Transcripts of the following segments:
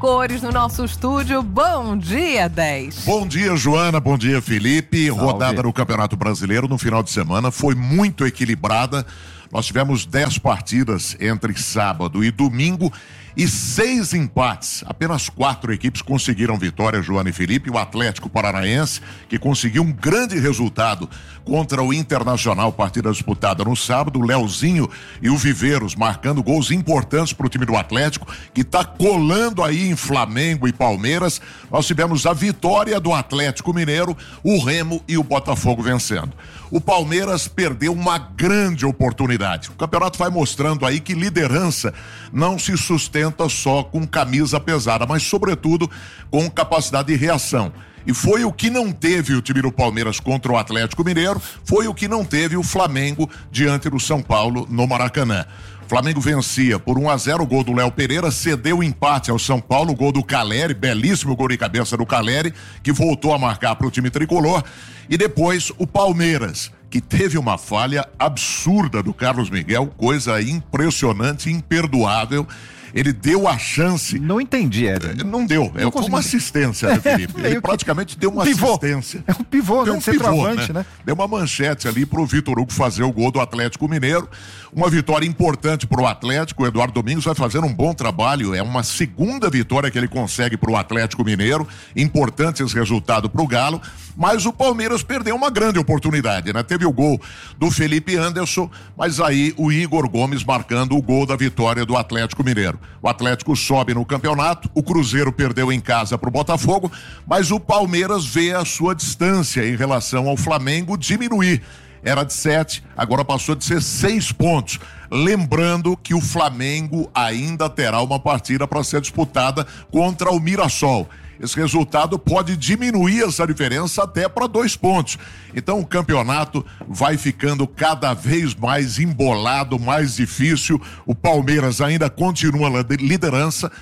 cores no nosso estúdio. Bom dia, 10. Bom dia, Joana. Bom dia, Felipe. Salve. Rodada no Campeonato Brasileiro no final de semana foi muito equilibrada. Nós tivemos 10 partidas entre sábado e domingo e 6 empates. Apenas 4 equipes conseguiram vitória, Joana e Felipe. O Atlético Paranaense, que conseguiu um grande resultado contra o Internacional, partida disputada no sábado. O Leozinho e o Viveiros marcando gols importantes para o time do Atlético, que está colando aí em Flamengo e Palmeiras. Nós tivemos a vitória do Atlético Mineiro, o Remo e o Botafogo vencendo. O Palmeiras perdeu uma grande oportunidade. O campeonato vai mostrando aí que liderança não se sustenta só com camisa pesada, mas sobretudo com capacidade de reação. E foi o que não teve o time do Palmeiras contra o Atlético Mineiro, foi o que não teve o Flamengo diante do São Paulo no Maracanã. O Flamengo vencia por 1-0, o gol do Léo Pereira, cedeu o empate ao São Paulo, o gol do Caleri, belíssimo gol de cabeça do Caleri, que voltou a marcar para o time tricolor. E depois o Palmeiras, que teve uma falha absurda do Carlos Miguel, coisa impressionante, imperdoável. Ele deu a chance. Não entendi, Éder. Não deu. É uma assistência, né, Felipe? Ele praticamente deu uma assistência. É um pivô, né? Centroavante, né? Deu uma manchete ali pro Vitor Hugo fazer o gol do Atlético Mineiro. Uma vitória importante pro Atlético. O Eduardo Domingos vai fazendo um bom trabalho. É uma segunda vitória que ele consegue pro Atlético Mineiro. Importante esse resultado pro Galo. Mas o Palmeiras perdeu uma grande oportunidade, né? Teve o gol do Felipe Anderson, mas aí o Igor Gomes marcando o gol da vitória do Atlético Mineiro. O Atlético sobe no campeonato, o Cruzeiro perdeu em casa pro Botafogo, mas o Palmeiras vê a sua distância em relação ao Flamengo diminuir. Era de 7, agora passou de ser 6 pontos. Lembrando que o Flamengo ainda terá uma partida para ser disputada contra o Mirassol. Esse resultado pode diminuir essa diferença até para 2 pontos. Então o campeonato vai ficando cada vez mais embolado, mais difícil. O Palmeiras ainda continua na liderança,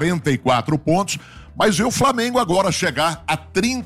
44 pontos. Mas vê o Flamengo agora chegar a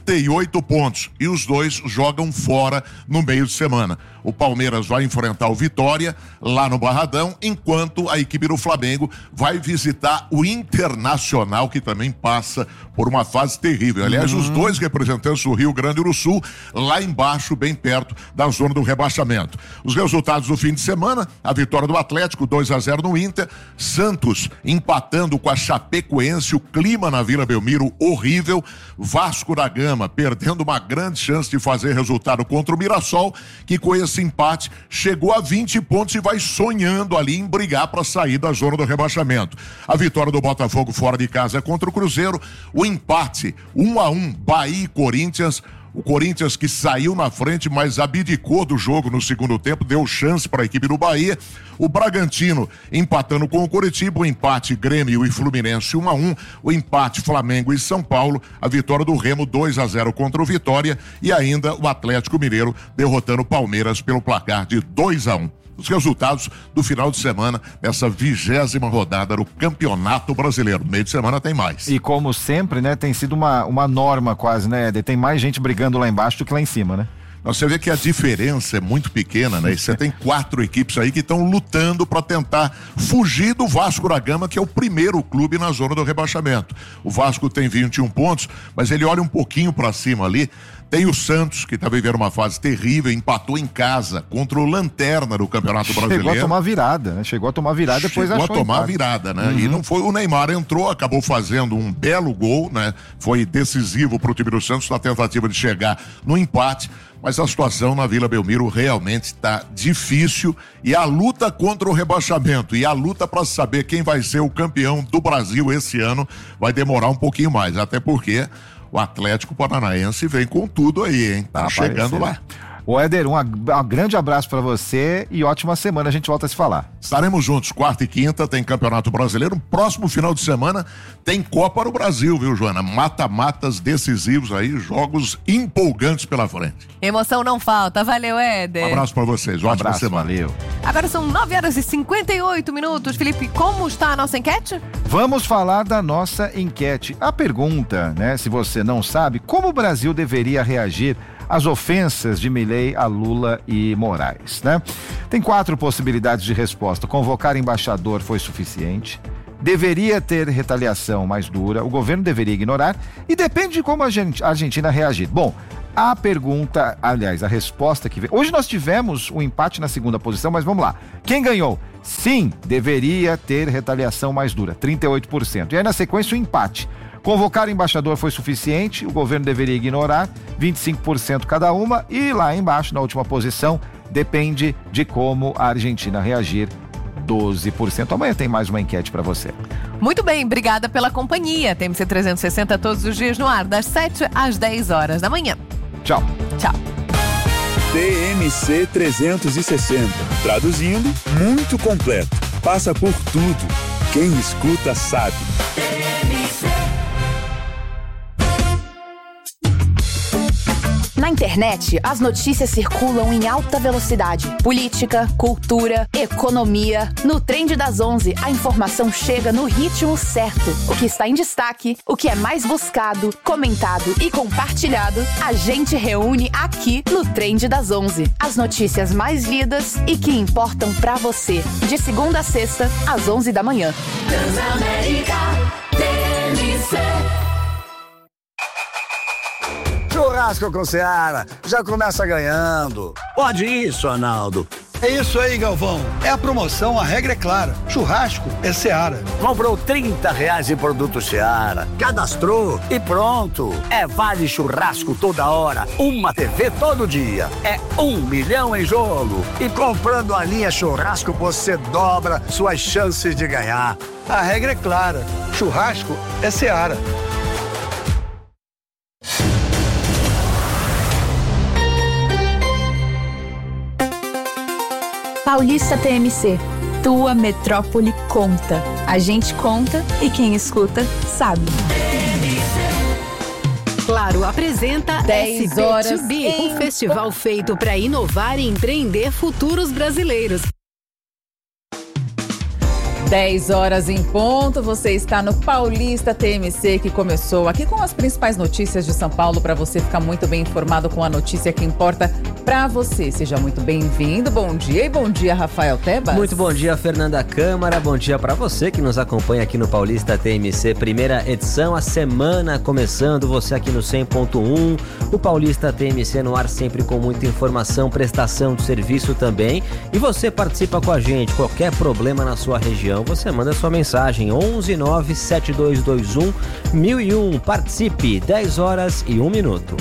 38 pontos e os dois jogam fora no meio de semana. O Palmeiras vai enfrentar o Vitória lá no Barradão, enquanto a equipe do Flamengo vai visitar o Internacional, que também passa por uma fase terrível. Aliás, os dois representantes do Rio Grande do Sul, lá embaixo, bem perto da zona do rebaixamento. Os resultados do fim de semana: a vitória do Atlético, 2-0 no Inter, Santos empatando com a Chapecoense, o clima na Vila Belmiro horrível, Vasco da Gama perdendo uma grande chance de fazer resultado contra o Mirassol, que com esse empate chegou a 20 pontos e vai sonhando ali em brigar para sair da zona do rebaixamento. A vitória do Botafogo fora de casa contra o Cruzeiro, o empate 1-1 Bahia e Corinthians. O Corinthians que saiu na frente, mas abdicou do jogo no segundo tempo, deu chance para a equipe do Bahia. O Bragantino empatando com o Coritiba, o empate Grêmio e Fluminense 1-1, o empate Flamengo e São Paulo, a vitória do Remo 2-0 contra o Vitória e ainda o Atlético Mineiro derrotando o Palmeiras pelo placar de 2-1. Os resultados do final de semana dessa 20ª rodada do Campeonato Brasileiro. No meio de semana tem mais. E como sempre, né, tem sido uma norma quase, né, Éder? Tem mais gente brigando lá embaixo do que lá em cima, né? Você vê que a diferença é muito pequena, né? E você tem 4 equipes aí que estão lutando para tentar fugir do Vasco da Gama, que é o primeiro clube na zona do rebaixamento. O Vasco tem 21 pontos, mas ele olha um pouquinho para cima ali. Tem o Santos, que está vivendo uma fase terrível, empatou em casa contra o Lanterna do Campeonato Brasileiro. Chegou a tomar virada, né? Depois achou Chegou a tomar virada, né? E não foi, o Neymar entrou, acabou fazendo um belo gol, né? Foi decisivo para o time do Santos na tentativa de chegar no empate, mas a situação na Vila Belmiro realmente está difícil e a luta contra o rebaixamento e a luta para saber quem vai ser o campeão do Brasil esse ano vai demorar um pouquinho mais, até porque o Atlético Paranaense vem com tudo aí, hein? Tá chegando lá. Ô Éder, um grande abraço pra você e ótima semana, a gente volta a se falar. Estaremos juntos, quarta e quinta tem Campeonato Brasileiro, próximo final de semana tem Copa no Brasil, viu, Joana? Mata-matas decisivos aí, jogos empolgantes pela frente. Emoção não falta, valeu, Éder. Um abraço pra vocês, ótima semana. Valeu. Agora são 9h58, Felipe, como está a nossa enquete? Vamos falar da nossa enquete. A pergunta, né, se você não sabe, como o Brasil deveria reagir às ofensas de Milei a Lula e Moraes, né? Tem 4 possibilidades de resposta. Convocar embaixador foi suficiente. deveria ter retaliação mais dura, o governo deveria ignorar e depende de como a Argentina reagir. Bom, a pergunta, aliás, a resposta que veio... Hoje nós tivemos um empate na segunda posição, mas vamos lá. Quem ganhou? Sim, deveria ter retaliação mais dura, 38%. E aí na sequência o empate. Convocar o embaixador foi suficiente, o governo deveria ignorar, 25% cada uma. E lá embaixo, na última posição, depende de como a Argentina reagir, 12%. Amanhã tem mais uma enquete para você. Muito bem, obrigada pela companhia. TMC 360 todos os dias no ar, das 7 às 10 horas da manhã. Tchau. Tchau. TMC 360. Traduzindo, muito completo. Passa por tudo. Quem escuta sabe. Na internet, as notícias circulam em alta velocidade. Política, cultura, economia. No Trend das 11, a informação chega no ritmo certo. O que está em destaque, o que é mais buscado, comentado e compartilhado, a gente reúne aqui no Trend das 11. As notícias mais lidas e que importam pra você. De segunda a sexta, às 11 da manhã. Transamérica, TMC. Churrasco com Seara, já começa ganhando. Pode isso, Arnaldo. É isso aí, Galvão. É a promoção, a regra é clara. Churrasco é Seara. Comprou R$30 em produtos Seara, cadastrou e pronto. É vale churrasco toda hora, uma TV todo dia. É 1 milhão em jogo. E comprando a linha churrasco, você dobra suas chances de ganhar. A regra é clara. Churrasco é Seara. Paulista TMC, tua metrópole conta. A gente conta e quem escuta sabe. Claro apresenta 10 horas SB2B, um festival feito para inovar e empreender futuros brasileiros. 10 horas em ponto, você está no Paulista TMC, que começou aqui com as principais notícias de São Paulo, para você ficar muito bem informado com a notícia que importa para você. Seja muito bem-vindo, bom dia. E bom dia, Rafael Tebas. Muito bom dia, Fernanda Câmara, bom dia para você que nos acompanha aqui no Paulista TMC, primeira edição, a semana começando, você aqui no 100.1, o Paulista TMC no ar sempre com muita informação, prestação de serviço também, e você participa com a gente, qualquer problema na sua região, você manda sua mensagem 11972211001. Participe, 10 horas e 1 minuto.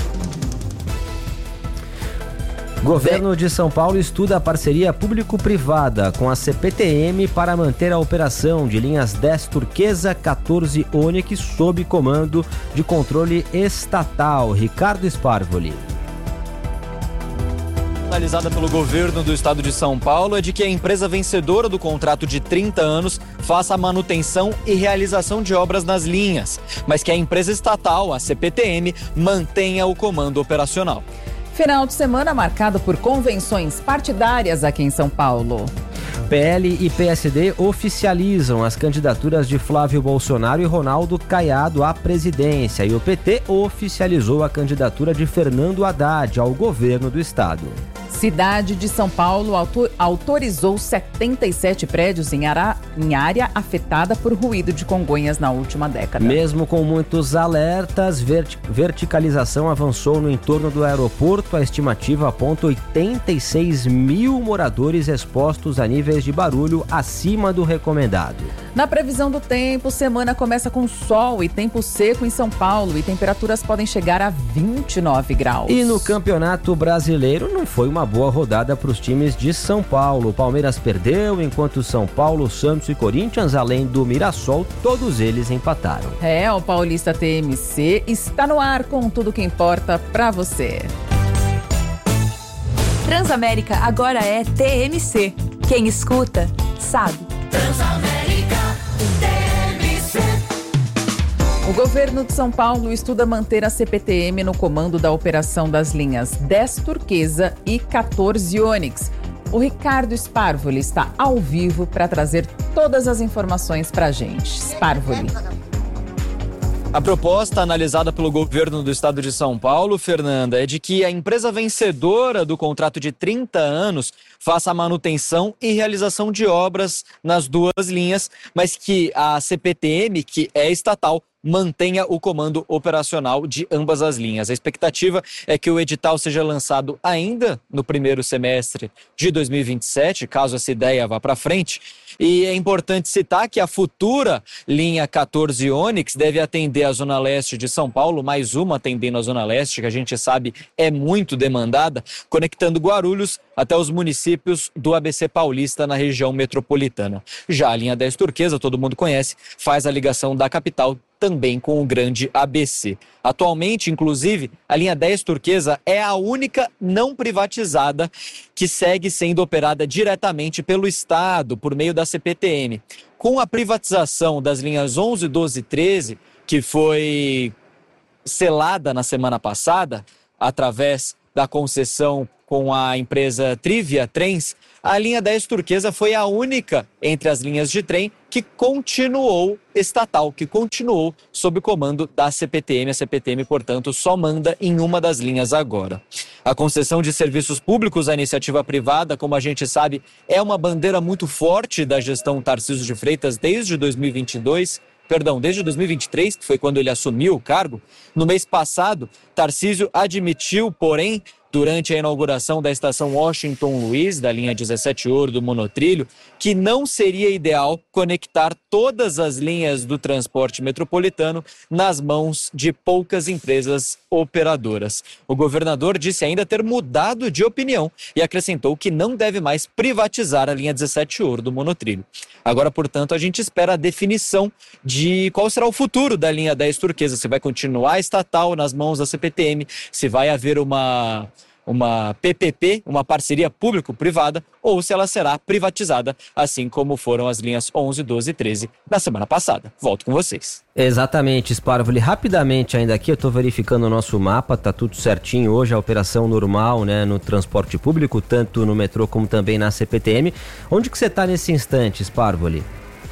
Governo de São Paulo estuda a parceria público-privada com a CPTM para manter a operação de linhas 10 Turquesa, 14 Onix sob comando de controle estatal. Ricardo Sparvoli. Analisada pelo governo do estado de São Paulo é de que a empresa vencedora do contrato de 30 anos faça a manutenção e realização de obras nas linhas, mas que a empresa estatal, a CPTM, mantenha o comando operacional. Final de semana marcado por convenções partidárias aqui em São Paulo. PL e PSD oficializam as candidaturas de Flávio Bolsonaro e Ronaldo Caiado à presidência, e o PT oficializou a candidatura de Fernando Haddad ao governo do estado. Cidade de São Paulo autorizou 77 prédios em área afetada por ruído de Congonhas na última década. Mesmo com muitos alertas, verticalização avançou no entorno do aeroporto. A estimativa aponta 86 mil moradores expostos a níveis de barulho acima do recomendado. Na previsão do tempo, semana começa com sol e tempo seco em São Paulo e temperaturas podem chegar a 29 graus. E no Campeonato Brasileiro não foi uma boa rodada para os times de São Paulo. O Palmeiras perdeu, enquanto São Paulo, Santos e Corinthians, além do Mirassol, todos eles empataram. O Paulista TMC está no ar com tudo que importa para você. Transamérica agora é TMC. Quem escuta, sabe. Transamérica, TMC. O governo de São Paulo estuda manter a CPTM no comando da operação das linhas 10 Turquesa e 14 Onix. O Ricardo Sparvoli está ao vivo para trazer todas as informações para a gente. Sparvoli. A proposta analisada pelo governo do estado de São Paulo, Fernanda, é de que a empresa vencedora do contrato de 30 anos faça a manutenção e realização de obras nas duas linhas, mas que a CPTM, que é estatal, mantenha o comando operacional de ambas as linhas. A expectativa é que o edital seja lançado ainda no primeiro semestre de 2027, caso essa ideia vá para frente. E é importante citar que a futura linha 14 Onix deve atender a Zona Leste de São Paulo, mais uma atendendo a Zona Leste, que a gente sabe é muito demandada, conectando Guarulhos até os municípios do ABC Paulista na região metropolitana. Já a linha 10 Turquesa, todo mundo conhece, faz a ligação da capital também com o grande ABC. Atualmente, inclusive, a linha 10 Turquesa é a única não privatizada que segue sendo operada diretamente pelo Estado, por meio da CPTM. Com a privatização das linhas 11, 12 e 13, que foi selada na semana passada, através da concessão com a empresa Trivia Trens, a linha 10 Turquesa foi a única entre as linhas de trem que continuou estatal, que continuou sob o comando da CPTM. A CPTM, portanto, só manda em uma das linhas agora. A concessão de serviços públicos à iniciativa privada, como a gente sabe, é uma bandeira muito forte da gestão Tarcísio de Freitas desde 2023, que foi quando ele assumiu o cargo. No mês passado, Tarcísio admitiu, porém, durante a inauguração da estação Washington Luiz, da linha 17 Ouro do monotrilho, que não seria ideal conectar todas as linhas do transporte metropolitano nas mãos de poucas empresas operadoras. O governador disse ainda ter mudado de opinião e acrescentou que não deve mais privatizar a linha 17 Ouro do monotrilho. Agora, portanto, a gente espera a definição de qual será o futuro da linha 10 Turquesa, se vai continuar estatal nas mãos da CPTM, se vai haver uma PPP, uma parceria público-privada, ou se ela será privatizada, assim como foram as linhas 11, 12 e 13 na semana passada. Volto com vocês. Exatamente, Sparvoli. Rapidamente ainda aqui, eu estou verificando o nosso mapa, tá tudo certinho hoje, a operação normal, né, no transporte público, tanto no metrô como também na CPTM. Onde que você está nesse instante, Sparvoli?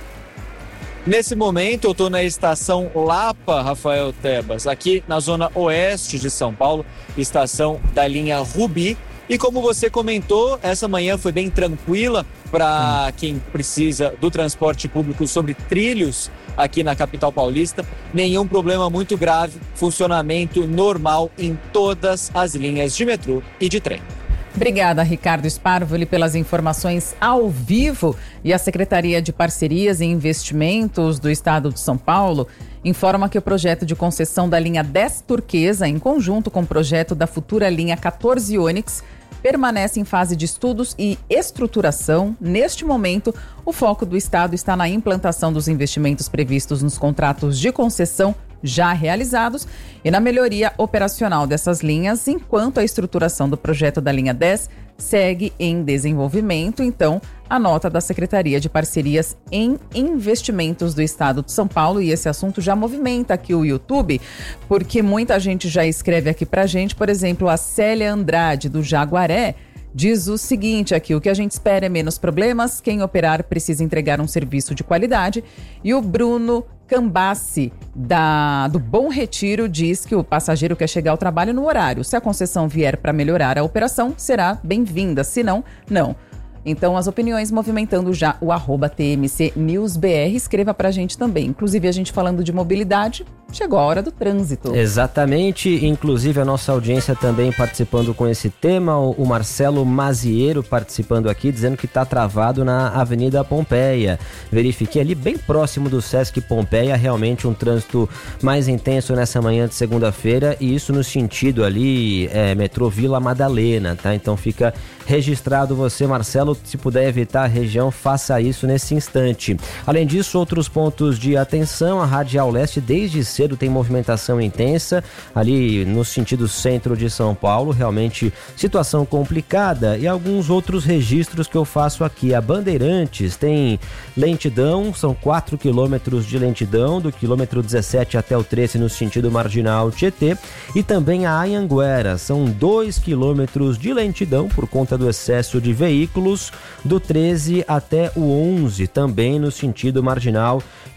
Nesse momento, eu estou na estação Lapa, Rafael Tebas, aqui na zona oeste de São Paulo, estação da linha Rubi. E como você comentou, essa manhã foi bem tranquila para quem precisa do transporte público sobre trilhos aqui na capital paulista. Nenhum problema muito grave, funcionamento normal em todas as linhas de metrô e de trem. Obrigada, Ricardo Sparvoli, pelas informações ao vivo. E a Secretaria de Parcerias e Investimentos do Estado de São Paulo informa que o projeto de concessão da linha 10 Turquesa, em conjunto com o projeto da futura linha 14 Onix, permanece em fase de estudos e estruturação. Neste momento, o foco do Estado está na implantação dos investimentos previstos nos contratos de concessão já realizados e na melhoria operacional dessas linhas, enquanto a estruturação do projeto da linha 10 segue em desenvolvimento. Então, a nota da Secretaria de Parcerias em Investimentos do Estado de São Paulo, e esse assunto já movimenta aqui o YouTube, porque muita gente já escreve aqui pra gente. Por exemplo, a Célia Andrade, do Jaguaré, diz o seguinte aqui: o que a gente espera é menos problemas, quem operar precisa entregar um serviço de qualidade. E o Bruno Cambassi, do Bom Retiro, diz que o passageiro quer chegar ao trabalho no horário. Se a concessão vier para melhorar a operação, será bem-vinda, se não, não. Então, as opiniões movimentando já o @TMCNewsBR. Escreva pra gente também. Inclusive, a gente falando de mobilidade, chegou a hora do trânsito. Exatamente. Inclusive, a nossa audiência também participando com esse tema. O Marcelo Maziero participando aqui, dizendo que está travado na Avenida Pompeia. Verifiquei ali bem próximo do Sesc Pompeia, realmente um trânsito mais intenso nessa manhã de segunda-feira, e isso no sentido ali, metrô Vila Madalena, tá? Então fica registrado você, Marcelo, se puder evitar a região, faça isso nesse instante. Além disso, outros pontos de atenção: a Radial Leste desde cedo tem movimentação intensa ali no sentido centro de São Paulo, realmente situação complicada. E alguns outros registros que eu faço aqui: a Bandeirantes tem lentidão, são 4 quilômetros de lentidão, do quilômetro 17 até o 13 no sentido marginal Tietê, e também a Anhanguera, são 2 quilômetros de lentidão por conta do excesso de veículos, do 13 até o 11, também no sentido marginal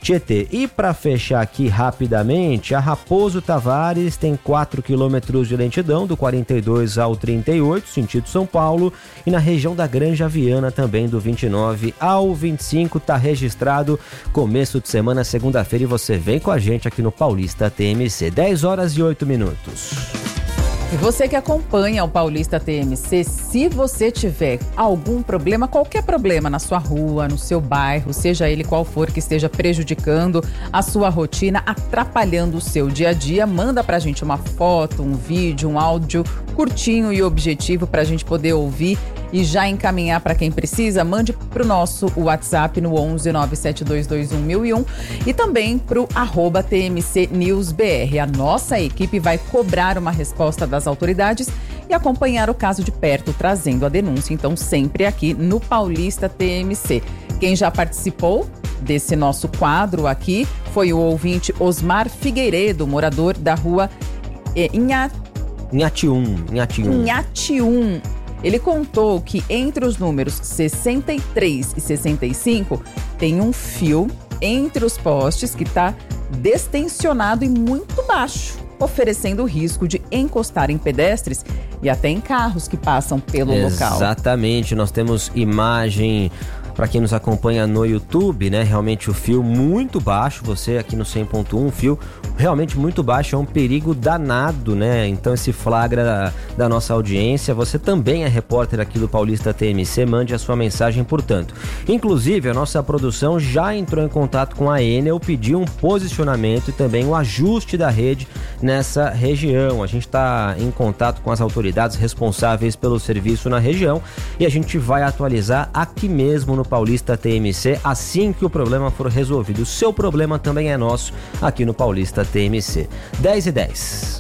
Tietê. E para fechar aqui rapidamente, a Raposo Tavares tem 4 quilômetros de lentidão, do 42 ao 38, sentido São Paulo, e na região da Granja Viana também, do 29 ao 25, tá registrado começo de semana, segunda-feira, e você vem com a gente aqui no Paulista TMC, 10h08. E você que acompanha o Paulista TMC, se você tiver algum problema, qualquer problema na sua rua, no seu bairro, seja ele qual for, que esteja prejudicando a sua rotina, atrapalhando o seu dia a dia, manda pra gente uma foto, um vídeo, um áudio curtinho e objetivo pra gente poder ouvir e já encaminhar para quem precisa. Mande pro nosso WhatsApp no 11 97221 1001 e também pro @TMC News BR. A nossa equipe vai cobrar uma resposta das autoridades e acompanhar o caso de perto, trazendo a denúncia, então sempre aqui no Paulista TMC. Quem já participou desse nosso quadro aqui foi o ouvinte Osmar Figueiredo, morador da rua Inhatium. Ele contou que entre os números 63 e 65 tem um fio entre os postes que está destensionado e muito baixo, oferecendo o risco de encostar em pedestres e até em carros que passam pelo local. Exatamente, nós temos imagem para quem nos acompanha no YouTube, né? Realmente o fio muito baixo, você aqui no 100.1, fio realmente muito baixo, é um perigo danado, né? Então esse flagra da nossa audiência, você também é repórter aqui do Paulista TMC, mande a sua mensagem, portanto. Inclusive, a nossa produção já entrou em contato com a Enel, pediu um posicionamento e também o ajuste da rede nessa região. A gente está em contato com as autoridades responsáveis pelo serviço na região e a gente vai atualizar aqui mesmo no Paulista TMC assim que o problema for resolvido. O seu problema também é nosso aqui no Paulista TMC. 10h10.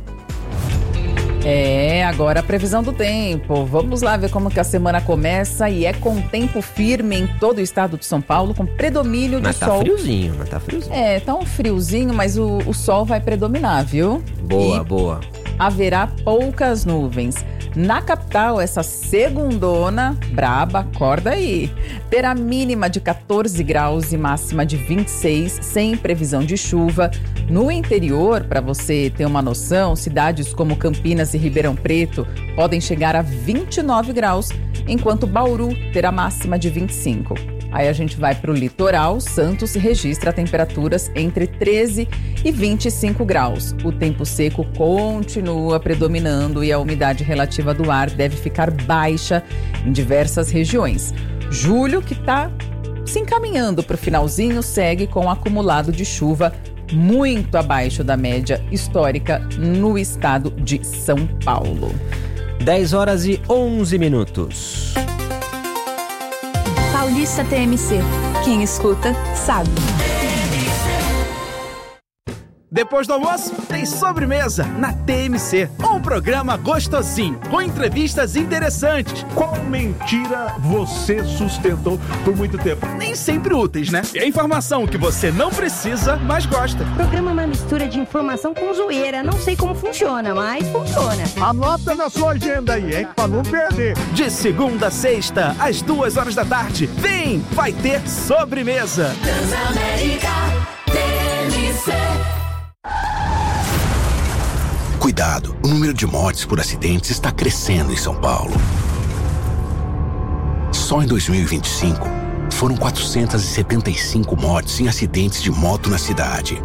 Agora a previsão do tempo. Vamos lá ver como que a semana começa e é com tempo firme em todo o estado de São Paulo, com predomínio de sol. Mas tá friozinho. Tá um friozinho, mas o sol vai predominar, viu? Boa. Haverá poucas nuvens. Na capital, essa segundona braba, acorda aí. Terá mínima de 14 graus e máxima de 26, sem previsão de chuva. No interior, para você ter uma noção, cidades como Campinas e Ribeirão Preto podem chegar a 29 graus, enquanto Bauru terá máxima de 25. Aí a gente vai para o litoral, Santos registra temperaturas entre 13 e 25 graus. O tempo seco continua predominando e a umidade relativa do ar deve ficar baixa em diversas regiões. Julho, que está se encaminhando para o finalzinho, segue com um acumulado de chuva muito abaixo da média histórica no estado de São Paulo. 10h11. Paulista TMC. Quem escuta, sabe. Depois do almoço, tem sobremesa na TMC. Um programa gostosinho, com entrevistas interessantes. Qual mentira você sustentou por muito tempo? Nem sempre úteis, né? E a informação que você não precisa, mas gosta. O programa é uma mistura de informação com zoeira. Não sei como funciona, mas funciona. Anota na sua agenda aí, hein? Pra não perder. De segunda a sexta, às 2h da tarde. Vem! Vai ter sobremesa. Transamérica TMC. Cuidado, o número de mortes por acidentes está crescendo em São Paulo. Só em 2025, foram 475 mortes em acidentes de moto na cidade.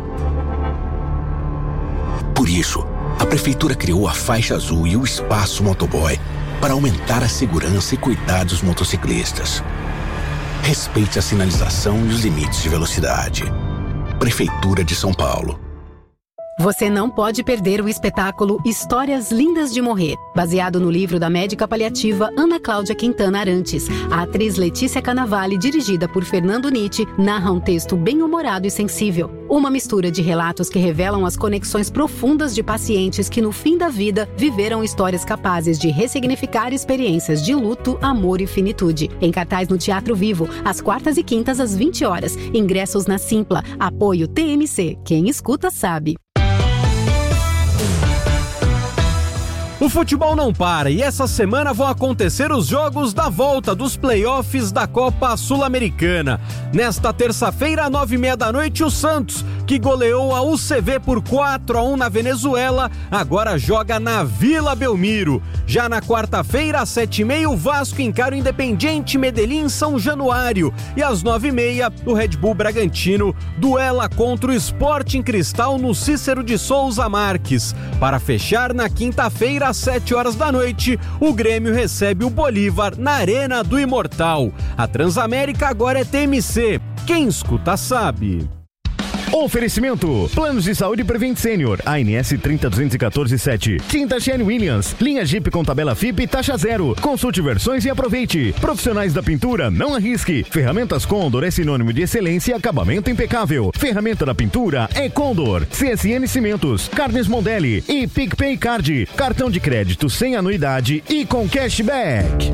Por isso, a Prefeitura criou a Faixa Azul e o Espaço Motoboy para aumentar a segurança e cuidar dos motociclistas. Respeite a sinalização e os limites de velocidade. Prefeitura de São Paulo. Você não pode perder o espetáculo Histórias Lindas de Morrer, baseado no livro da médica paliativa Ana Cláudia Quintana Arantes. A atriz Letícia Cannavale, dirigida por Fernando Nitti, narra um texto bem-humorado e sensível. Uma mistura de relatos que revelam as conexões profundas de pacientes que, no fim da vida, viveram histórias capazes de ressignificar experiências de luto, amor e finitude. Em cartaz no Teatro Vivo, às quartas e quintas, às 20 horas. Ingressos na Simpla. Apoio TMC. Quem escuta, sabe. O futebol não para e essa semana vão acontecer os jogos da volta dos playoffs da Copa Sul-Americana. Nesta terça-feira, às 9h30 da noite, o Santos, que goleou a UCV por 4-1 na Venezuela, agora joga na Vila Belmiro. Já na quarta-feira, às 7h30, o Vasco encara o Independiente Medellín São Januário. E às 9h30, o Red Bull Bragantino duela contra o Sporting Cristal no Cícero de Souza Marques. Para fechar, na quinta-feira, às 7h da noite, o Grêmio recebe o Bolívar na Arena do Imortal. A Transamérica agora é TMC. Quem escuta sabe. Oferecimento: Planos de Saúde Prevent Senior, ANS 302147. Tinta Shane Williams, linha Jeep com tabela FIP e taxa zero. Consulte versões e aproveite. Profissionais da pintura, não arrisque. Ferramentas Condor é sinônimo de excelência e acabamento impecável. Ferramenta da pintura é Condor. CSN Cimentos, Carnes Mondelli e PicPay Card. Cartão de crédito sem anuidade e com cashback.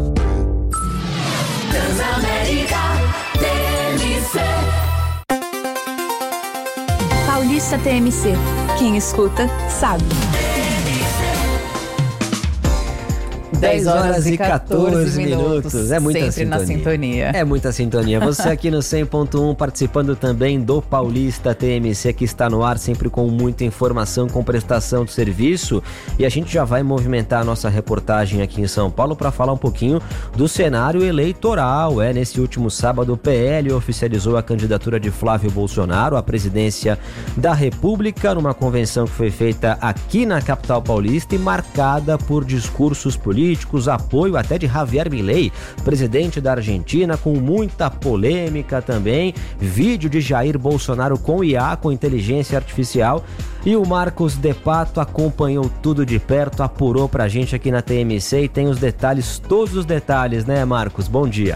Transamérica TMC. Paulista TMC. Quem escuta, sabe. 10h14. É muita sempre sintonia. na sintonia. É muita sintonia. Você aqui no 100.1 participando também do Paulista TMC, que está no ar sempre com muita informação, com prestação de serviço. E a gente já vai movimentar a nossa reportagem aqui em São Paulo para falar um pouquinho do cenário eleitoral. Nesse último sábado, o PL oficializou a candidatura de Flávio Bolsonaro à presidência da República, numa convenção que foi feita aqui na capital paulista e marcada por discursos políticos, apoio até de Javier Milei, presidente da Argentina, com muita polêmica também, vídeo de Jair Bolsonaro com IA, com inteligência artificial, e o Marcos De Pato acompanhou tudo de perto, apurou pra gente aqui na TMC e tem os detalhes, todos os detalhes, né, Marcos? Bom dia.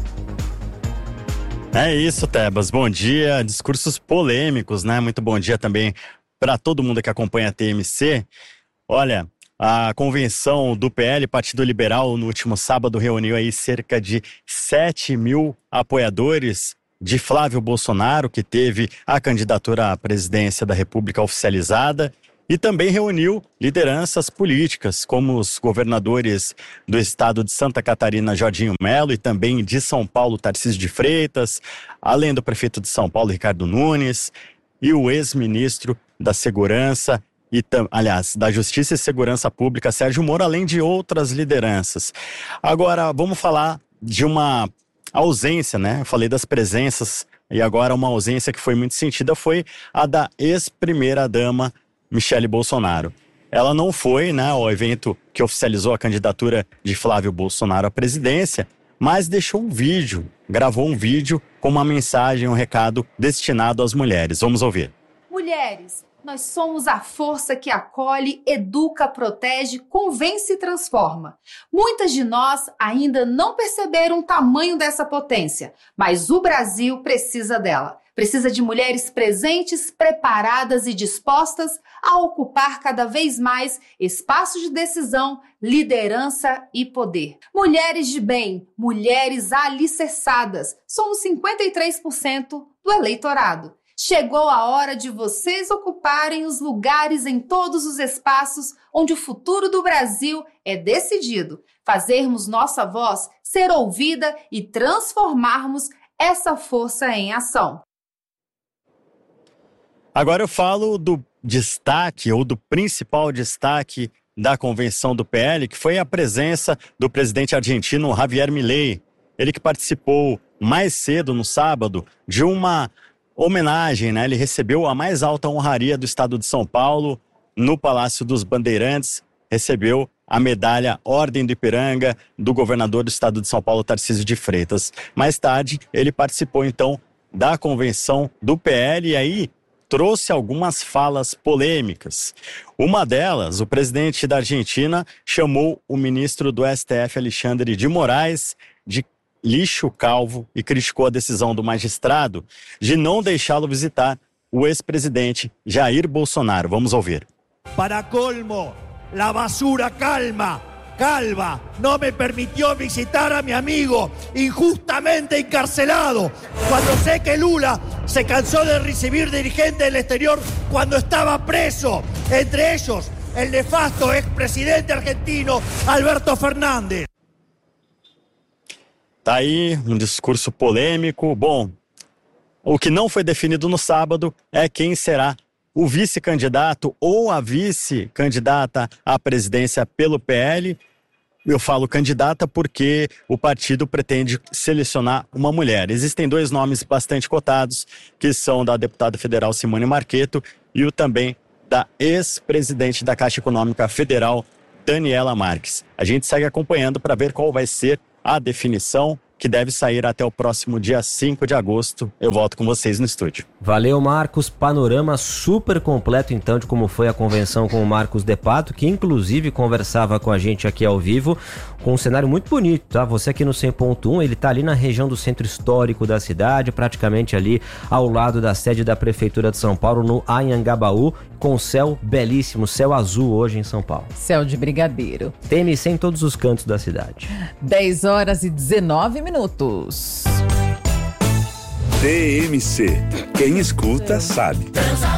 É isso, Tebas, bom dia, discursos polêmicos, né? Muito bom dia também para todo mundo que acompanha a TMC. Olha, a convenção do PL, Partido Liberal, no último sábado reuniu aí cerca de 7 mil apoiadores de Flávio Bolsonaro, que teve a candidatura à presidência da República oficializada, e também reuniu lideranças políticas, como os governadores do estado de Santa Catarina, Jorginho Melo, e também de São Paulo, Tarcísio de Freitas, além do prefeito de São Paulo, Ricardo Nunes, e o ex-ministro da Segurança, da Justiça e Segurança Pública, Sérgio Moro, além de outras lideranças. Agora, vamos falar de uma ausência, né? Eu falei das presenças, e agora uma ausência que foi muito sentida foi a da ex-primeira-dama Michele Bolsonaro. Ela não foi, né, ao evento que oficializou a candidatura de Flávio Bolsonaro à presidência, mas deixou um vídeo, gravou um vídeo com uma mensagem, um recado destinado às mulheres. Vamos ouvir. Mulheres, nós somos a força que acolhe, educa, protege, convence e transforma. Muitas de nós ainda não perceberam o tamanho dessa potência, mas o Brasil precisa dela. Precisa de mulheres presentes, preparadas e dispostas a ocupar cada vez mais espaços de decisão, liderança e poder. Mulheres de bem, mulheres alicerçadas, somos 53% do eleitorado. Chegou a hora de vocês ocuparem os lugares em todos os espaços onde o futuro do Brasil é decidido. Fazermos nossa voz ser ouvida e transformarmos essa força em ação. Agora eu falo do destaque, ou do principal destaque da convenção do PL, que foi a presença do presidente argentino Javier Milei. Ele que participou mais cedo, no sábado, de uma homenagem, né? Ele recebeu a mais alta honraria do estado de São Paulo, no Palácio dos Bandeirantes, recebeu a medalha Ordem do Ipiranga do governador do estado de São Paulo, Tarcísio de Freitas. Mais tarde, ele participou então da convenção do PL e aí trouxe algumas falas polêmicas. Uma delas, o presidente da Argentina chamou o ministro do STF, Alexandre de Moraes, de lixo calvo e criticou a decisão do magistrado de não deixá-lo visitar o ex-presidente Jair Bolsonaro. Vamos ouvir. Para colmo, la basura calva no me permitió visitar a mi amigo injustamente encarcelado, cuando sé que Lula se cansó de recibir dirigentes del exterior cuando estaba preso, entre ellos el nefasto expresidente argentino Alberto Fernández. Tá aí um discurso polêmico. Bom, o que não foi definido no sábado é quem será o vice-candidato ou a vice-candidata à presidência pelo PL. Eu falo candidata porque o partido pretende selecionar uma mulher. Existem 2 nomes bastante cotados, que são da deputada federal Simone Marchetto e o também da ex-presidente da Caixa Econômica Federal, Daniela Marques. A gente segue acompanhando para ver qual vai ser a definição, que deve sair até o próximo dia 5 de agosto. Eu volto com vocês no estúdio. Valeu, Marcos. Panorama super completo, então, de como foi a convenção com o Marcos De Pato, que inclusive conversava com a gente aqui ao vivo, com um cenário muito bonito, tá? Você aqui no 100.1, ele tá ali na região do centro histórico da cidade, praticamente ali ao lado da sede da Prefeitura de São Paulo, no Anhangabaú, com céu belíssimo, céu azul hoje em São Paulo. Céu de brigadeiro. TMC em todos os cantos da cidade. 10h19. TMC. Quem escuta sabe.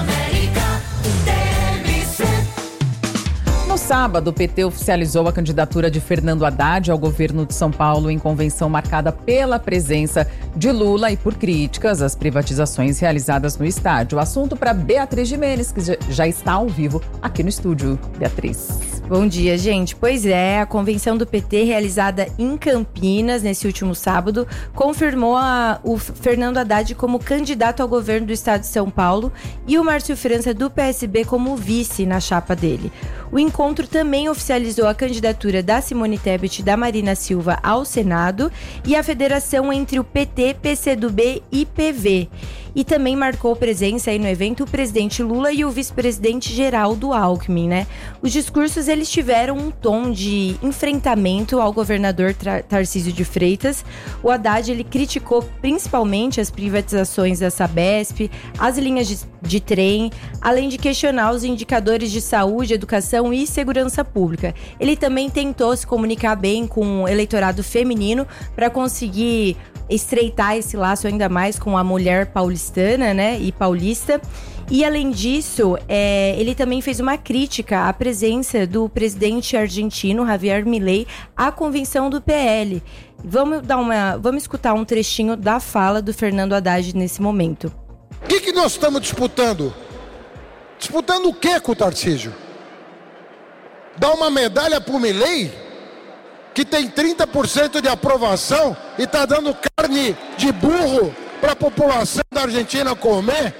No sábado, o PT oficializou a candidatura de Fernando Haddad ao governo de São Paulo em convenção marcada pela presença de Lula e por críticas às privatizações realizadas no estádio. Assunto para Beatriz Gimenez, que já está ao vivo aqui no estúdio. Beatriz. Bom dia, gente. Pois é, a convenção do PT realizada em Campinas nesse último sábado confirmou o Fernando Haddad como candidato ao governo do estado de São Paulo e o Márcio França do PSB como vice na chapa dele. O encontro também oficializou a candidatura da Simone Tebet e da Marina Silva ao Senado e a federação entre o PT, PCdoB e PV. E também marcou presença aí no evento o presidente Lula e o vice-presidente Geraldo Alckmin, né? Os discursos, eles tiveram um tom de enfrentamento ao governador Tarcísio de Freitas. O Haddad, ele criticou principalmente as privatizações da Sabesp, as linhas de trem, além de questionar os indicadores de saúde, educação e segurança pública. Ele também tentou se comunicar bem com o eleitorado feminino para conseguir estreitar esse laço ainda mais com a mulher paulistana, né, e paulista. E além disso, ele também fez uma crítica à presença do presidente argentino Javier Milei à convenção do PL. Vamos escutar um trechinho da fala do Fernando Haddad nesse momento. O que nós estamos disputando? Disputando o que com o Tarcísio? Dar uma medalha pro Milei, que tem 30% de aprovação e está dando carne de burro para a população da Argentina comer?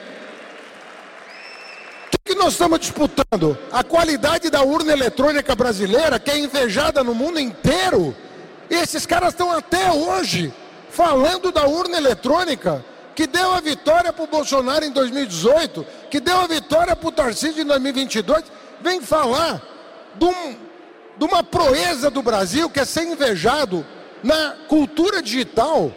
O que nós estamos disputando? A qualidade da urna eletrônica brasileira, que é invejada no mundo inteiro. E esses caras estão até hoje falando da urna eletrônica, que deu a vitória para o Bolsonaro em 2018, que deu a vitória para o Tarcísio em 2022. Vem falar de uma proeza do Brasil que é ser invejado na cultura digital.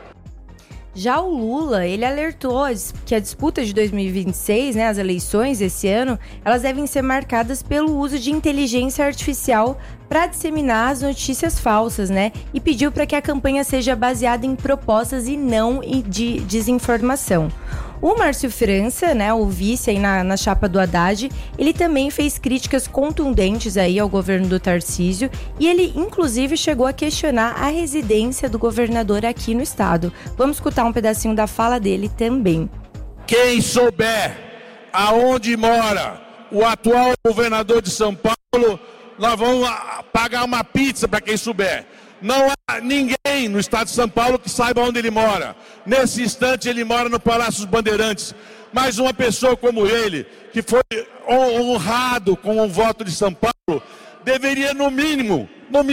Já o Lula, ele alertou que a disputa de 2026, né, as eleições desse ano, elas devem ser marcadas pelo uso de inteligência artificial para disseminar as notícias falsas, né? E pediu para que a campanha seja baseada em propostas e não de desinformação. O Márcio França, né, o vice aí na chapa do Haddad, ele também fez críticas contundentes aí ao governo do Tarcísio e ele, inclusive, chegou a questionar a residência do governador aqui no estado. Vamos escutar um pedacinho da fala dele também. Quem souber aonde mora o atual governador de São Paulo, nós vamos pagar uma pizza para quem souber. Não há ninguém no estado de São Paulo que saiba onde ele mora. Nesse instante ele mora no Palácio dos Bandeirantes. Mas uma pessoa como ele, que foi honrado com o voto de São Paulo, deveria no mínimo,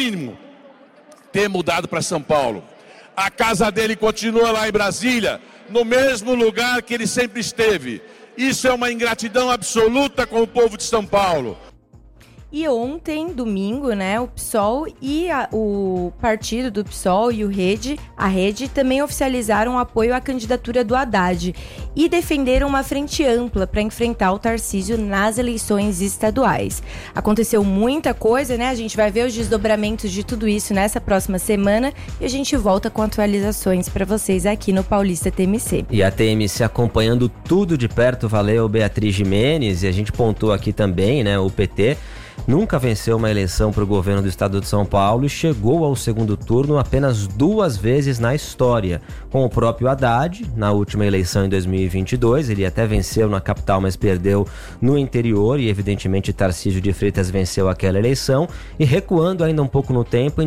ter mudado para São Paulo. A casa dele continua lá em Brasília, no mesmo lugar que ele sempre esteve. Isso é uma ingratidão absoluta com o povo de São Paulo. E ontem, domingo, né, o PSOL e o partido do PSOL e a Rede também oficializaram apoio à candidatura do Haddad e defenderam uma frente ampla para enfrentar o Tarcísio nas eleições estaduais. Aconteceu muita coisa, né? A gente vai ver os desdobramentos de tudo isso nessa próxima semana e a gente volta com atualizações para vocês aqui no Paulista TMC. E a TMC acompanhando tudo de perto, valeu Beatriz Gimenez, e a gente pontuou aqui também, né, o PT nunca venceu uma eleição para o governo do estado de São Paulo e chegou ao segundo turno apenas 2 vezes na história. Com o próprio Haddad, na última eleição em 2022, ele até venceu na capital, mas perdeu no interior e evidentemente Tarcísio de Freitas venceu aquela eleição. E recuando ainda um pouco no tempo, em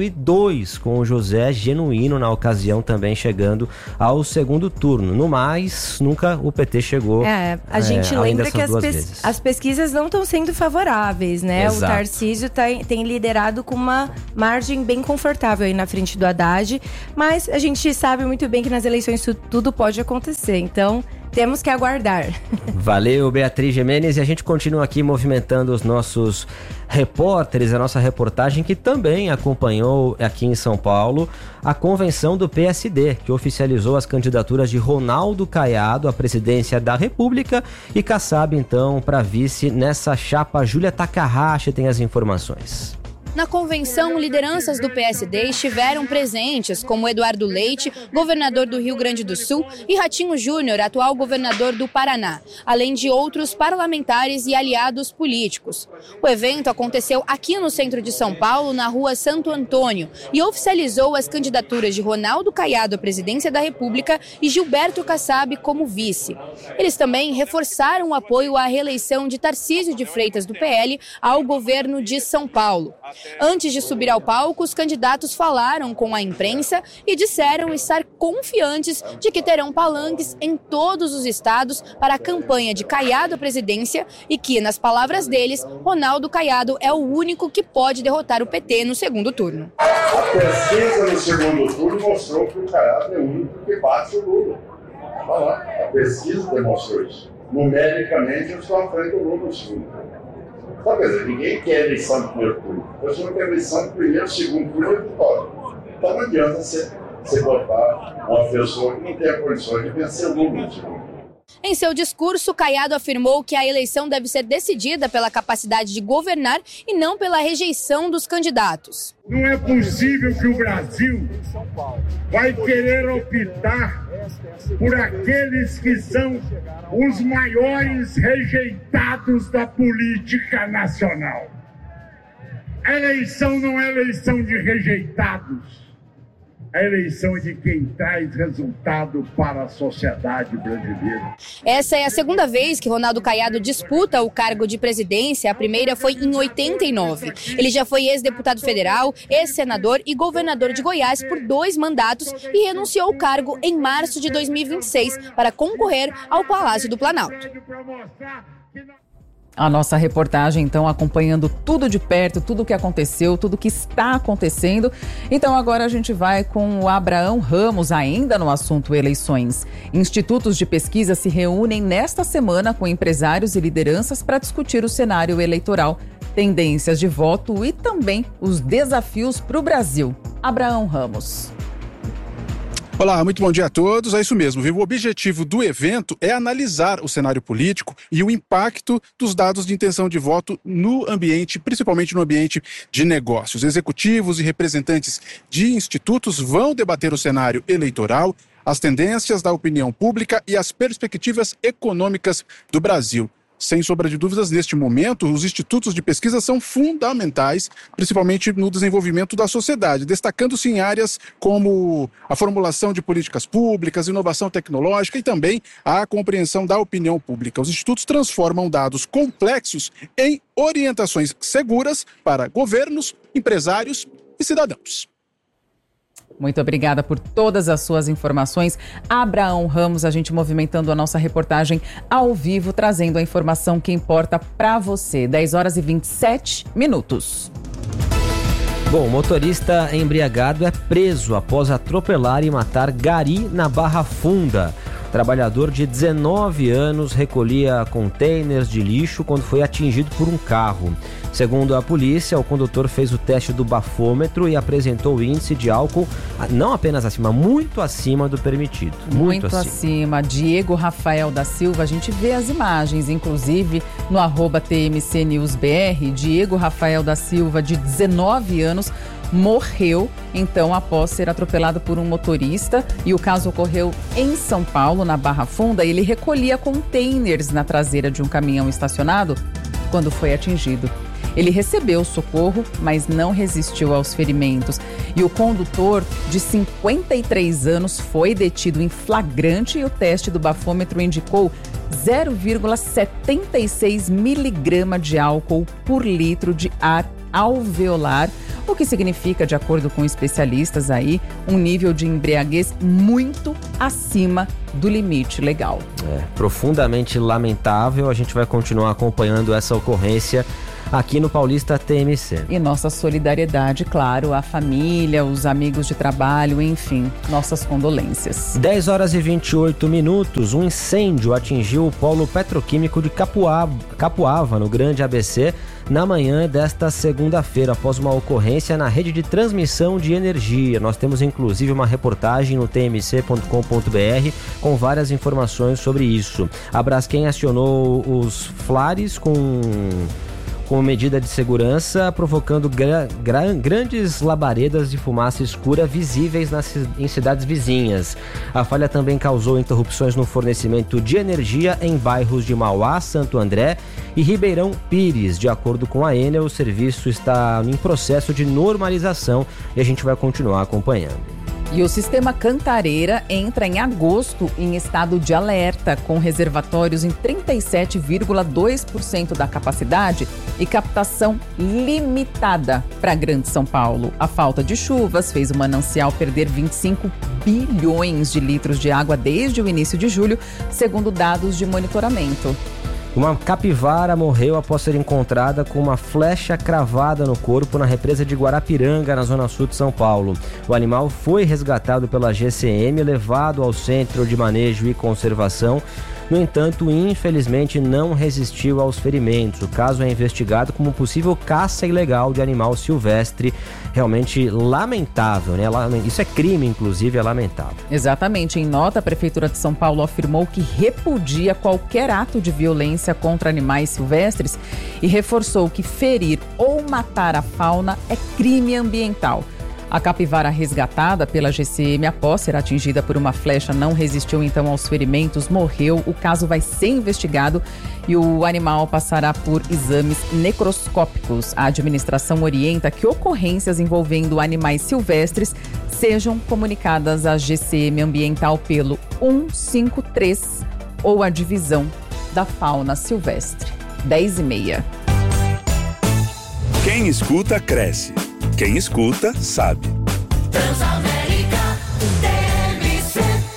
2002, com o José Genuíno na ocasião também chegando ao segundo turno. No mais, nunca o PT chegou. A gente lembra que as pesquisas não estão sendo favoráveis, né? Exato. O Tarcísio tem liderado com uma margem bem confortável aí na frente do Haddad, mas a gente sabe muito bem que nas eleições tudo pode acontecer, então temos que aguardar. Valeu, Beatriz Gimenez, e a gente continua aqui movimentando os nossos repórteres, a nossa reportagem que também acompanhou aqui em São Paulo a convenção do PSD, que oficializou as candidaturas de Ronaldo Caiado à presidência da República e Kassab, então, para vice nessa chapa. Júlia Takahashi tem as informações. Na convenção, lideranças do PSD estiveram presentes, como Eduardo Leite, governador do Rio Grande do Sul, e Ratinho Júnior, atual governador do Paraná, além de outros parlamentares e aliados políticos. O evento aconteceu aqui no centro de São Paulo, na rua Santo Antônio, e oficializou as candidaturas de Ronaldo Caiado à presidência da República e Gilberto Kassab como vice. Eles também reforçaram o apoio à reeleição de Tarcísio de Freitas, do PL, ao governo de São Paulo. Antes de subir ao palco, os candidatos falaram com a imprensa e disseram estar confiantes de que terão palanques em todos os estados para a campanha de Caiado à presidência e que, nas palavras deles, Ronaldo Caiado é o único que pode derrotar o PT no segundo turno. A pesquisa no segundo turno mostrou que o Caiado é o único que bate o Lula. Olha lá, a pesquisa demonstrou isso. Numericamente, eu estou à frente do Lula no segundo turno. Então, quer dizer, ninguém quer eleição no primeiro turno. A pessoa quer eleição no primeiro, segundo turno e vitória. Então não adianta você botar uma pessoa que não tem a condição de vencer o Lula no segundo turno. Em seu discurso, Caiado afirmou que a eleição deve ser decidida pela capacidade de governar e não pela rejeição dos candidatos. Não é possível que o Brasil vai querer optar por aqueles que são os maiores rejeitados da política nacional. A eleição não é eleição de rejeitados. A eleição é de quem traz resultado para a sociedade brasileira. Essa é a segunda vez que Ronaldo Caiado disputa o cargo de presidência. A primeira foi em 89. Ele já foi ex-deputado federal, ex-senador e governador de Goiás por 2 mandatos e renunciou ao cargo em março de 2026 para concorrer ao Palácio do Planalto. A nossa reportagem, então, acompanhando tudo de perto, tudo o que aconteceu, tudo o que está acontecendo. Então, agora a gente vai com o Abraão Ramos, ainda no assunto eleições. Institutos de pesquisa se reúnem nesta semana com empresários e lideranças para discutir o cenário eleitoral, tendências de voto e também os desafios para o Brasil. Abraão Ramos. Olá, muito bom dia a todos. É isso mesmo, viu? O objetivo do evento é analisar o cenário político e o impacto dos dados de intenção de voto no ambiente, principalmente no ambiente de negócios. Executivos e representantes de institutos vão debater o cenário eleitoral, as tendências da opinião pública e as perspectivas econômicas do Brasil. Sem sombra de dúvidas, neste momento, os institutos de pesquisa são fundamentais, principalmente no desenvolvimento da sociedade, destacando-se em áreas como a formulação de políticas públicas, inovação tecnológica e também a compreensão da opinião pública. Os institutos transformam dados complexos em orientações seguras para governos, empresários e cidadãos. Muito obrigada por todas as suas informações. Abraão Ramos, a gente movimentando a nossa reportagem ao vivo, trazendo a informação que importa para você. 10h27. Bom, o motorista embriagado é preso após atropelar e matar gari na Barra Funda. Trabalhador de 19 anos recolhia containers de lixo quando foi atingido por um carro. Segundo a polícia, o condutor fez o teste do bafômetro e apresentou o índice de álcool não apenas acima, muito acima do permitido. Muito acima. Diego Rafael da Silva, a gente vê as imagens, inclusive no @TMCNewsBR. Diego Rafael da Silva, de 19 anos, morreu, então, após ser atropelado por um motorista. E o caso ocorreu em São Paulo, na Barra Funda. Ele recolhia containers na traseira de um caminhão estacionado quando foi atingido. Ele recebeu socorro, mas não resistiu aos ferimentos. E o condutor, de 53 anos, foi detido em flagrante e o teste do bafômetro indicou 0,76 miligrama de álcool por litro de ar alveolar, o que significa, de acordo com especialistas aí, um nível de embriaguez muito acima do limite legal. Profundamente lamentável. A gente vai continuar acompanhando essa ocorrência aqui no Paulista TMC. E nossa solidariedade, claro, à família, os amigos de trabalho, enfim, nossas condolências. 10h28, um incêndio atingiu o polo petroquímico de Capuava, no Grande ABC, na manhã desta segunda-feira, após uma ocorrência na rede de transmissão de energia. Nós temos inclusive uma reportagem no tmc.com.br com várias informações sobre isso. A Braskem acionou os flares com medida de segurança, provocando grandes labaredas de fumaça escura visíveis em cidades vizinhas. A falha também causou interrupções no fornecimento de energia em bairros de Mauá, Santo André e Ribeirão Pires. De acordo com a Enel, o serviço está em processo de normalização e a gente vai continuar acompanhando. E o sistema Cantareira entra em agosto em estado de alerta, com reservatórios em 37,2% da capacidade e captação limitada para a Grande São Paulo. A falta de chuvas fez o manancial perder 25 bilhões de litros de água desde o início de julho, segundo dados de monitoramento. Uma capivara morreu após ser encontrada com uma flecha cravada no corpo na represa de Guarapiranga, na zona sul de São Paulo. O animal foi resgatado pela GCM, levado ao Centro de Manejo e Conservação. No entanto, infelizmente não resistiu aos ferimentos. O caso é investigado como possível caça ilegal de animal silvestre. Realmente lamentável, né? Isso é crime, inclusive, é lamentável. Exatamente. Em nota, a Prefeitura de São Paulo afirmou que repudia qualquer ato de violência contra animais silvestres e reforçou que ferir ou matar a fauna é crime ambiental. A capivara resgatada pela GCM após ser atingida por uma flecha não resistiu então aos ferimentos, morreu. O caso vai ser investigado e o animal passará por exames necroscópicos. A administração orienta que ocorrências envolvendo animais silvestres sejam comunicadas à GCM Ambiental pelo 153 ou à Divisão da Fauna Silvestre. 10h30. Quem escuta, cresce. Quem escuta, sabe. Transamérica TMC.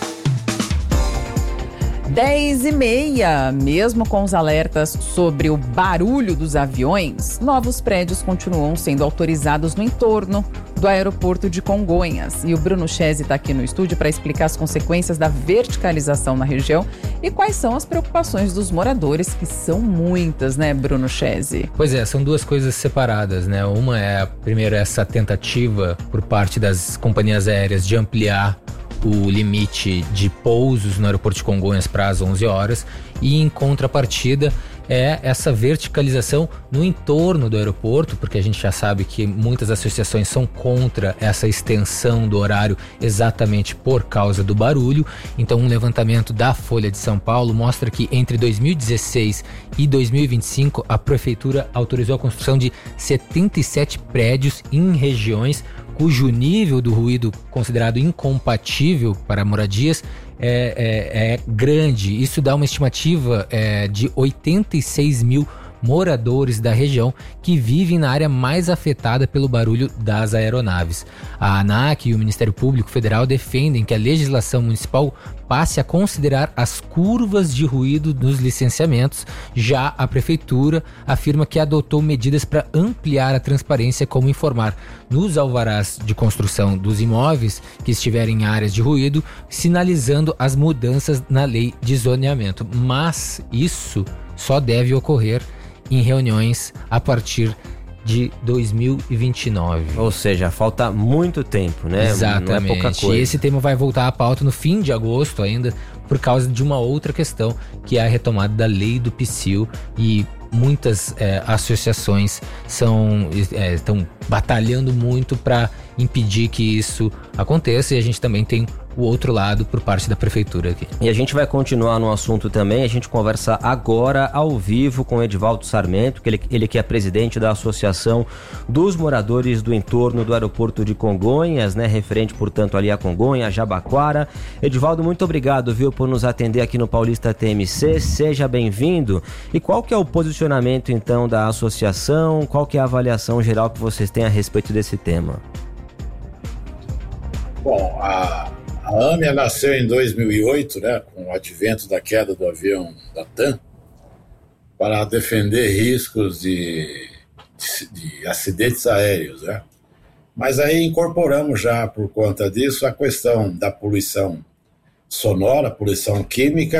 10h30, mesmo com os alertas sobre o barulho dos aviões, novos prédios continuam sendo autorizados no entorno do aeroporto de Congonhas. E o Bruno Chesi está aqui no estúdio para explicar as consequências da verticalização na região e quais são as preocupações dos moradores, que são muitas, né, Bruno Chesi? Pois é, são duas coisas separadas, né? Uma é, primeiro, essa tentativa por parte das companhias aéreas de ampliar o limite de pousos no aeroporto de Congonhas para as 11 horas e, em contrapartida, é essa verticalização no entorno do aeroporto, porque a gente já sabe que muitas associações são contra essa extensão do horário exatamente por causa do barulho. Então, um levantamento da Folha de São Paulo mostra que entre 2016 e 2025 a prefeitura autorizou a construção de 77 prédios em regiões cujo nível do ruído considerado incompatível para moradias é grande. Isso dá uma estimativa de 86 mil moradores da região que vivem na área mais afetada pelo barulho das aeronaves. A ANAC e o Ministério Público Federal defendem que a legislação municipal passe a considerar as curvas de ruído nos licenciamentos. Já a Prefeitura afirma que adotou medidas para ampliar a transparência, como informar nos alvarás de construção dos imóveis que estiverem em áreas de ruído, sinalizando as mudanças na lei de zoneamento. Mas isso só deve ocorrer em reuniões a partir de 2029. Ou seja, falta muito tempo, né? Exatamente. Não é pouca coisa. E esse tema vai voltar à pauta no fim de agosto ainda, por causa de uma outra questão, que é a retomada da lei do PSIL, e muitas associações estão batalhando muito para impedir que isso aconteça, e a gente também tem o outro lado por parte da prefeitura aqui. E a gente vai continuar no assunto também, a gente conversa agora ao vivo com o Edivaldo Sarmento, que ele que é presidente da Associação dos Moradores do Entorno do Aeroporto de Congonhas, né, referente, portanto, ali a Congonhas, Jabaquara. Edivaldo, muito obrigado, viu, por nos atender aqui no Paulista TMC, seja bem-vindo. E qual que é o posicionamento, então, da associação, qual que é a avaliação geral que vocês têm a respeito desse tema? Bom, a AMIA nasceu em 2008, né, com o advento da queda do avião da TAM, para defender riscos de acidentes aéreos, né? Mas aí incorporamos já, por conta disso, a questão da poluição sonora, poluição química,